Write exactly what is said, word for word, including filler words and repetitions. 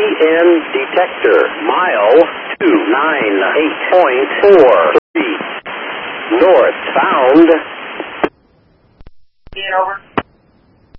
N detector, mile two nine eight point four three, northbound. Over.